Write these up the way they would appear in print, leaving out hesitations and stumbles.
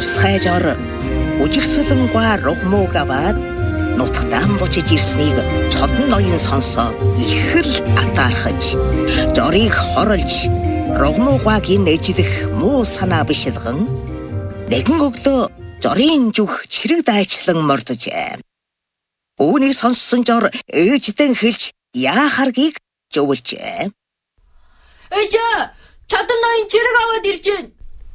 Тусгайжор үжигсэлэнгүй рогмог аваад нутагтан бочиж ирснийг чодон ноён сонсоод их л атаархаж жорийг хорлж рогмоггийн ээжлэх муу санаа бишэлгэн нэгэн өглөө жорийн зүг чирэг дайчлан мордожээ. Үүнийг сонссон жор ээждэн хэлж яахаргийг зөвлөжээ. Ээжээ, чодон ноён чирэг аваад ирж байна.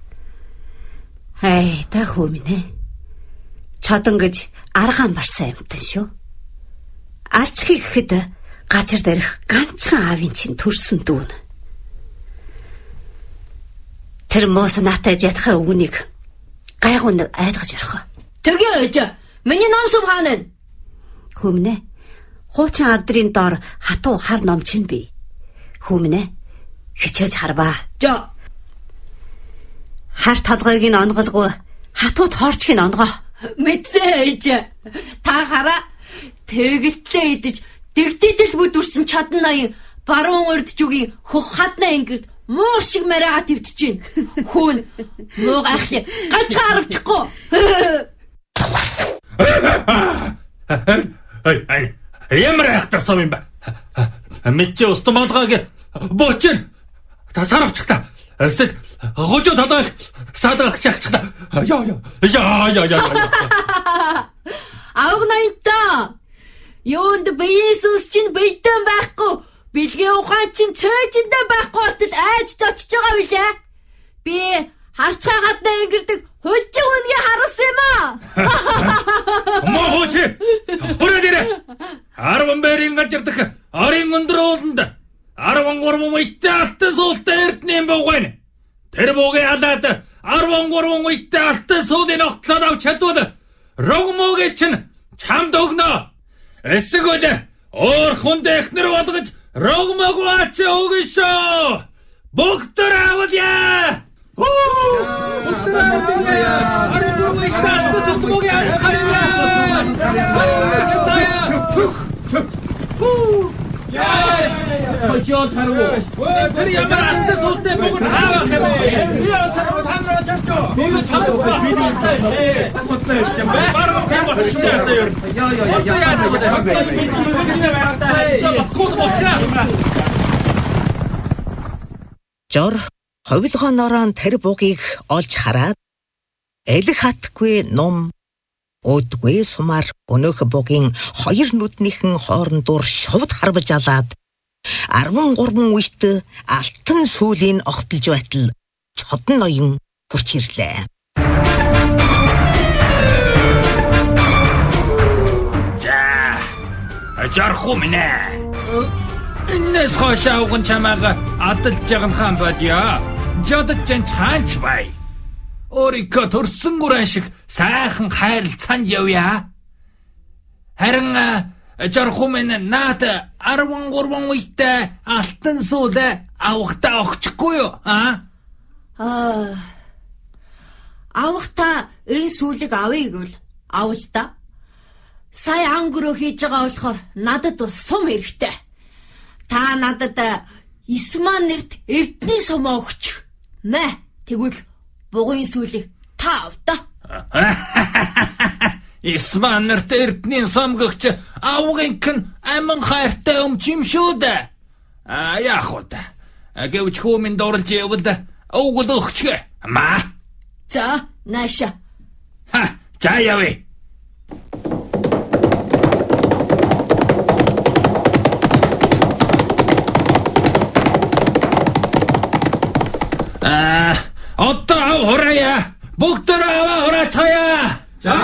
Хай, та хүмүнэ. Чодон гэж аргаан барсан юмтан шүү. Алчхий гэхэд газар дээрх ганцхан аавын чинь төрсөн дүүн. Тэр моос наатай жадхаа үгнийг гайгуун айлгаж орхоо. Тэгээ ээж, миний ном сум хаана вэ? Хүмүнэ. Хуучин авдрын доор хатуу хар ном чинь бий. Хүмүнэ. Хичээж харбаа. За. Хар толгойг нь онголгүй хатууд хоорчгийг онгоо. Мэдсэн ээж. Та хараа. Тэгэлтлээ идэж дэгдидэл бүдүрсэн чадан ноён баруун урд жүгийн хөх хадна ингэрд муу шиг мариага твтэж байна. Хүүн муу гайхлаа. Ганцхан аравчихгүй. Ямар айхтарсан юм бэ? Мэдээ устмалгааг бочин. Та саравчихта. Эсэд гожоо тадаг садагччихта. Я. Авгнайта. Юунд Иесус чинь бийдэн байхгүй. Билгийн ухаан чинь цээжиндээ байхгүй болтол айж зочиж байгаа билээ. Би харцгаа гадна ингэрдэг хулжин үнгийн харуулсан юм аа. Мохоч. Хүрээдэрэ. 10 бэрийн гажирдах орын өндөр ууланд 13 үетэй алтан суултаа эрдэнэ богоно. Тэр богоо алаад 13 үетэй алтан суулын огтлоод авч чадвал рогмогийн чинь чамд өгнө. Эсвэл өөр хүнд эхнэр болгож рогмог аач өгнө шүү. Бүгдээр авъя. Хожоо чаруу. Тэр ямар алтан суултаа бүгд хаавах юм бэ? Яа чаруу танараа чарчоо. Би чаруу баасматлаа. Баруун тамаас чигээр дээр. Жор ховилгоноороо тэр бугийг олж хараад элэх хатгүй ном өдгүй сумаар өнөөх бугийн хоёр нүднийхэн хоорондоор шувд харваж алаад 13 үеит алтан сүүлийн огтолж байтал чодон ноён хурч ирлээ. Жарху минь. Энэс хошаавган чамаага адалж байгаа хаан болё. Жодод чанч хаанч бай. Орика төрсөн гуран шиг сайхан хайрл цанд явъя. Харин жарху минь наад 13 үетэй алтан сүүл авахтаа огчихгүй юу? Авахта энэ сүүлийг авъя гэвэл авал та. Сая ангөрөө хийж байгаа болохоор надад бол сум хэрэгтэй. Та надад Исман нэрт эрдний сумаа өгч. Мэ тэгвэл бугын сүүлийг та ав та. Исман нэрт эрдний сум өгч авгынх нь амин хайртай юм шүү дээ. Яах вэ? Гэвч хүмүн дуралж явал өгөл өгч. Ма. За, нааша. За явъя. 어떠 호라야 목들아 호라쳐야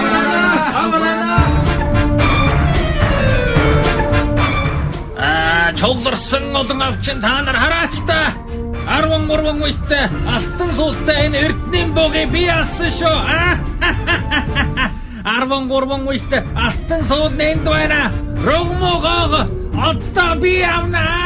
저글슨 어떤 앞친 단을 하라치다 13 үетэй алтан суултаа энэ эрдэнийн богыг би алсан шүү. 13 үетэй алтан суулны энд байна. Рогмогоо одоо би авнаа.